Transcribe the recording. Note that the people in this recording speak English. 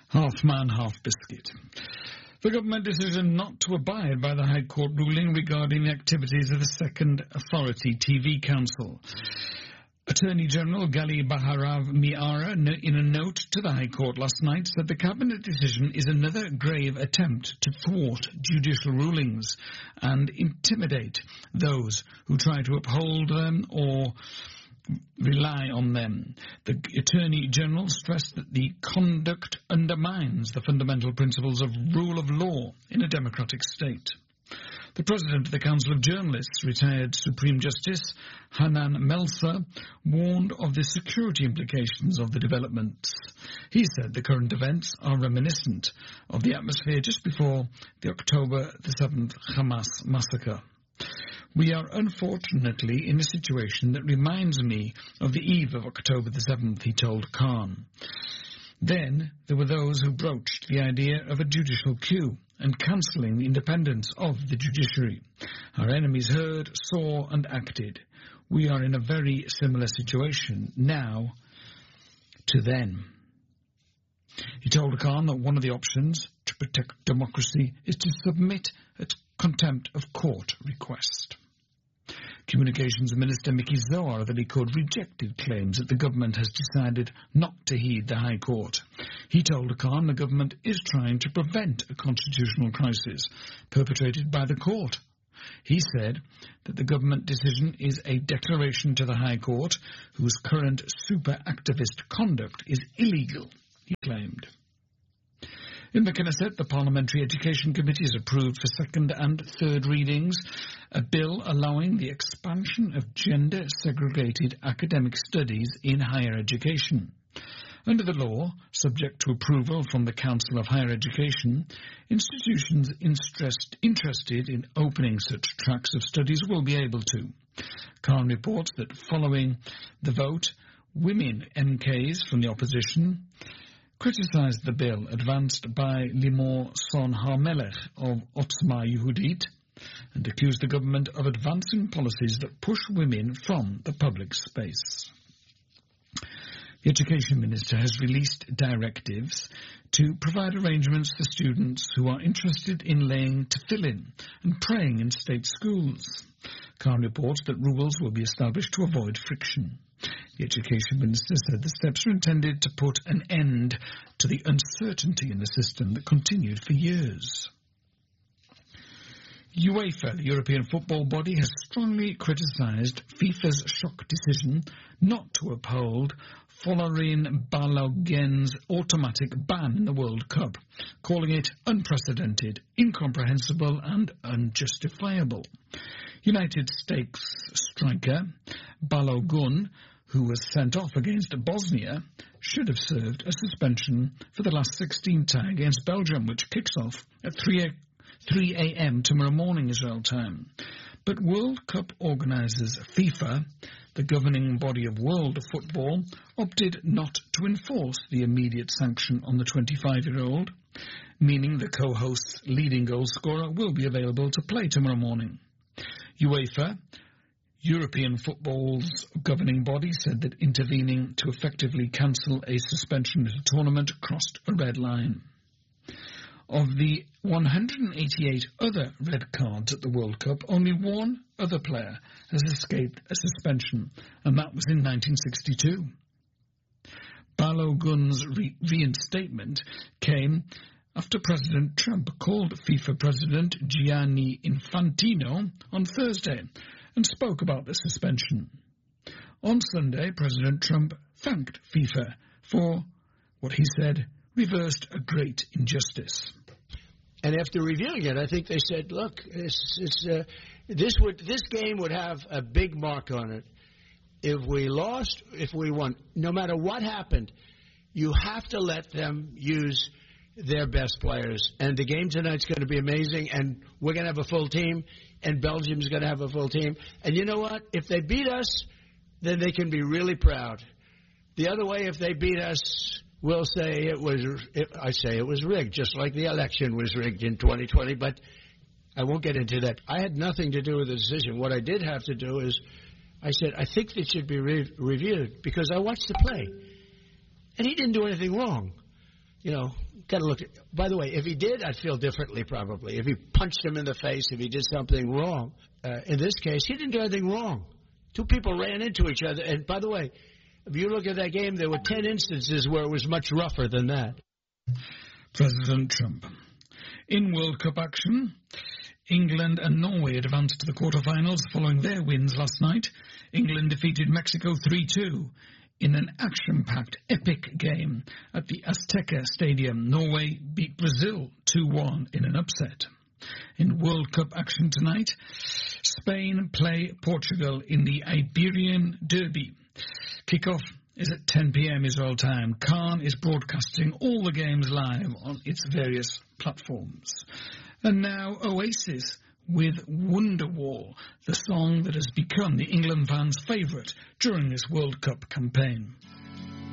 Half man, half biscuit. The government decision not to abide by the High Court ruling regarding the activities of the Second Authority TV Council. Attorney General Gali Baharav Miara, in a note to the High Court last night, said the Cabinet decision is another grave attempt to thwart judicial rulings and intimidate those who try to uphold them or rely on them. The Attorney General stressed that the conduct undermines the fundamental principles of rule of law in a democratic state. The President of the Council of Journalists, retired Supreme Justice Hanan Melser, warned of the security implications of the developments. He said the current events are reminiscent of the atmosphere just before the October the 7th Hamas massacre. We are unfortunately in a situation that reminds me of the eve of October the 7th, he told Khan. Then there were those who broached the idea of a judicial coup and cancelling the independence of the judiciary. Our enemies heard, saw and acted. We are in a very similar situation now to then. He told Khan that one of the options to protect democracy is to submit a contempt of court request. Communications Minister Mickey Zohar of the Likud rejected claims that the government has decided not to heed the High Court. He told Khan the government is trying to prevent a constitutional crisis perpetrated by the court. He said that the government decision is a declaration to the High Court whose current super-activist conduct is illegal, he claimed. In the Knesset, the Parliamentary Education Committee has approved for second and third readings a bill allowing the expansion of gender-segregated academic studies in higher education. Under the law, subject to approval from the Council of Higher Education, institutions interested in opening such tracks of studies will be able to. Khan reports that following the vote, women MKs from the opposition criticised the bill advanced by Limor Son HaMelech of Otzma Yehudit and accused the government of advancing policies that push women from the public space. The Education Minister has released directives to provide arrangements for students who are interested in laying tefillin and praying in state schools. Khan reports that rules will be established to avoid friction. The Education Minister said the steps are intended to put an end to the uncertainty in the system that continued for years. UEFA, the European football body, has strongly criticised FIFA's shock decision not to uphold Folarin Balogun's automatic ban in the World Cup, calling it unprecedented, incomprehensible and unjustifiable. United States striker Balogun, who was sent off against Bosnia, should have served a suspension for the last 16 tie against Belgium, which kicks off at 3 a.m. tomorrow morning Israel time. But World Cup organisers FIFA, the governing body of world football, opted not to enforce the immediate sanction on the 25-year-old, meaning the co-host's leading goal scorer will be available to play tomorrow morning. UEFA, European football's governing body, said that intervening to effectively cancel a suspension of the tournament crossed a red line. Of the 188 other red cards at the World Cup, only one other player has escaped a suspension, and that was in 1962. Balogun's reinstatement came after President Trump called FIFA President Gianni Infantino on Thursday and spoke about the suspension. On Sunday, President Trump thanked FIFA for what he said reversed a great injustice. And after reviewing it, I think they said, look, this game would have a big mark on it. If we lost, if we won, no matter what happened, you have to let them use their best players. And the game tonight's going to be amazing, and we're going to have a full team, and Belgium's going to have a full team. And you know what? If they beat us, then they can be really proud. The other way, if they beat us, we'll say it was rigged, just like the election was rigged in 2020. But I won't get into that. I had nothing to do with the decision. What I did have to do is I said, I think it should be reviewed because I watched the play. And he didn't do anything wrong. got to look at. By the way, if he did, I'd feel differently probably. If he punched him in the face, if he did something wrong. In this case, he didn't do anything wrong. Two people ran into each other. And by the way, if you look at that game, there were 10 instances where it was much rougher than that. President Trump. In World Cup action, England and Norway advanced to the quarterfinals following their wins last night. England defeated Mexico 3-2 in an action-packed, epic game at the Azteca Stadium. Norway beat Brazil 2-1 in an upset. In World Cup action tonight, Spain play Portugal in the Iberian Derby. Kickoff is at 10 p.m. Israel time. Khan is broadcasting all the games live on its various platforms. And now Oasis with Wonderwall, the song that has become the England fans' favourite during this World Cup campaign.